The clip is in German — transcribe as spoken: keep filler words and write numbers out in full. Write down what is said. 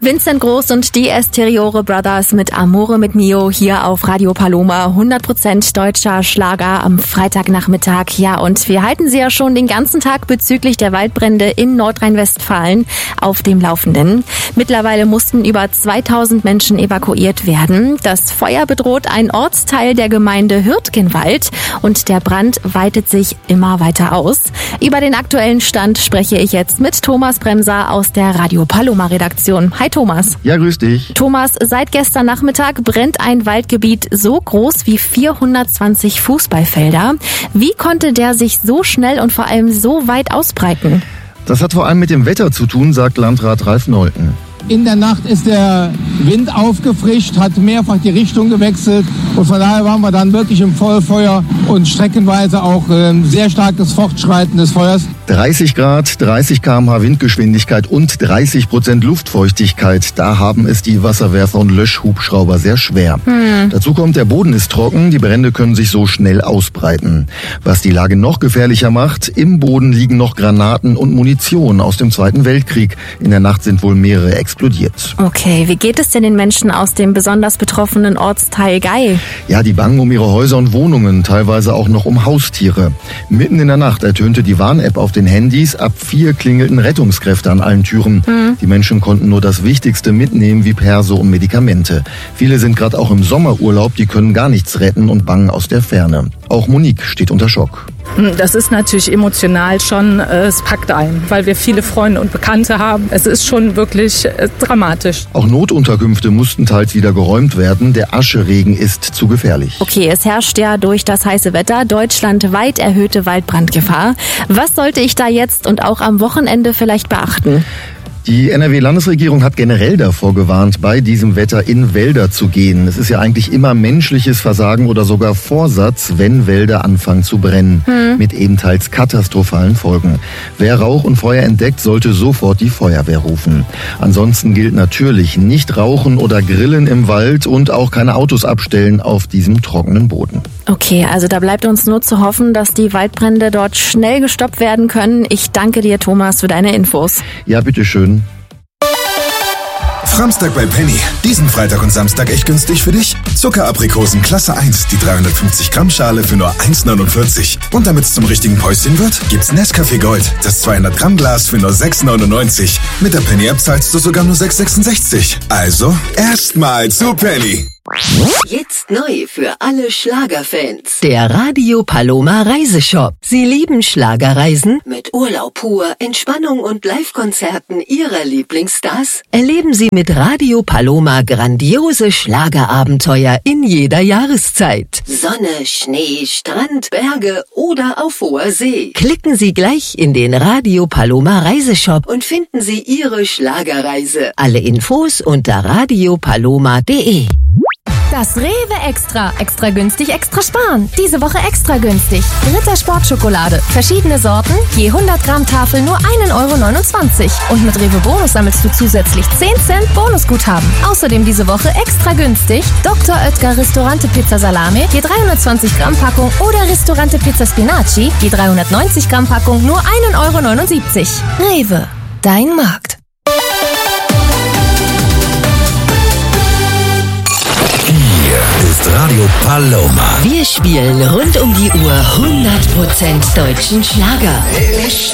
Vincent Groß und die Esteriore Brothers mit Amore mit Mio hier auf Radio Paloma. hundert Prozent deutscher Schlager am Freitagnachmittag. Ja, und wir halten Sie ja schon den ganzen Tag bezüglich der Waldbrände in Nordrhein-Westfalen auf dem Laufenden. Mittlerweile mussten über zweitausend Menschen evakuiert werden. Das Feuer bedroht einen Ortsteil der Gemeinde Hürtgenwald und der Brand weitet sich immer weiter aus. Über den aktuellen Stand spreche ich jetzt mit Thomas Bremser aus der Radio Paloma Redaktion. Hi Thomas. Ja, grüß dich. Thomas, seit gestern Nachmittag brennt ein Waldgebiet so groß wie vierhundertzwanzig Fußballfelder. Wie konnte der sich so schnell und vor allem so weit ausbreiten? Das hat vor allem mit dem Wetter zu tun, sagt Landrat Ralf Nolten. In der Nacht ist der Wind aufgefrischt, hat mehrfach die Richtung gewechselt und von daher waren wir dann wirklich im Vollfeuer und streckenweise auch ein sehr starkes Fortschreiten des Feuers. dreißig Grad, dreißig Kilometer pro Stunde Windgeschwindigkeit und dreißig Prozent Luftfeuchtigkeit. Da haben es die Wasserwerfer und Löschhubschrauber sehr schwer. Hm. Dazu kommt, der Boden ist trocken, die Brände können sich so schnell ausbreiten. Was die Lage noch gefährlicher macht, im Boden liegen noch Granaten und Munition aus dem Zweiten Weltkrieg. In der Nacht sind wohl mehrere explodiert. Okay, wie geht es denn den Menschen aus dem besonders betroffenen Ortsteil Gey? Ja, die bangen um ihre Häuser und Wohnungen, teilweise auch noch um Haustiere. Mitten in der Nacht ertönte die Warn-App auf den Handys. Ab vier klingelten Rettungskräfte an allen Türen. Hm. Die Menschen konnten nur das Wichtigste mitnehmen, wie Perso und Medikamente. Viele sind gerade auch im Sommerurlaub, die können gar nichts retten und bangen aus der Ferne. Auch Monique steht unter Schock. Das ist natürlich emotional schon, es packt ein, weil wir viele Freunde und Bekannte haben. Es ist schon wirklich dramatisch. Auch Notunterkünfte mussten teils wieder geräumt werden. Der Ascheregen ist zu gefährlich. Okay, es herrscht ja durch das heiße Wetter deutschlandweit erhöhte Waldbrandgefahr. Was sollte ich da jetzt und auch am Wochenende vielleicht beachten? Die N R W-Landesregierung hat generell davor gewarnt, bei diesem Wetter in Wälder zu gehen. Es ist ja eigentlich immer menschliches Versagen oder sogar Vorsatz, wenn Wälder anfangen zu brennen, hm. mit eben teils katastrophalen Folgen. Wer Rauch und Feuer entdeckt, sollte sofort die Feuerwehr rufen. Ansonsten gilt natürlich nicht rauchen oder grillen im Wald und auch keine Autos abstellen auf diesem trockenen Boden. Okay, also da bleibt uns nur zu hoffen, dass die Waldbrände dort schnell gestoppt werden können. Ich danke dir, Thomas, für deine Infos. Ja, bitteschön. Samstag bei Penny. Diesen Freitag und Samstag echt günstig für dich. Zuckeraprikosen Klasse eins, die dreihundertfünfzig Gramm Schale für nur eins neunundvierzig. Und damit es zum richtigen Päuschen wird, gibt's Nescafé Gold, das zweihundert Gramm Glas für nur sechs neunundneunzig. Mit der Penny-App zahlst du sogar nur sechs sechsundsechzig. Also, erstmal zu Penny. Jetzt neu für alle Schlagerfans. Der Radio Paloma Reiseshop. Sie lieben Schlagerreisen? Mit Urlaub pur, Entspannung und Live-Konzerten Ihrer Lieblingsstars? Erleben Sie mit Radio Paloma grandiose Schlagerabenteuer in jeder Jahreszeit. Sonne, Schnee, Strand, Berge oder auf hoher See. Klicken Sie gleich in den Radio Paloma Reiseshop und finden Sie Ihre Schlagerreise. Alle Infos unter radio paloma punkt de. Das Rewe Extra. Extra günstig, extra sparen. Diese Woche extra günstig. Ritter Sportschokolade. Verschiedene Sorten. Je hundert Gramm Tafel nur ein Euro neunundzwanzig. Und mit Rewe Bonus sammelst du zusätzlich zehn Cent Bonusguthaben. Außerdem diese Woche extra günstig. Doktor Oetker Ristorante Pizza Salame. Je dreihundertzwanzig Gramm Packung. Oder Ristorante Pizza Spinaci. Je dreihundertneunzig Gramm Packung nur ein Euro neunundsiebzig. Rewe. Dein Markt. Ist Radio Paloma. Wir spielen rund um die Uhr hundert Prozent deutschen Schlager. Ich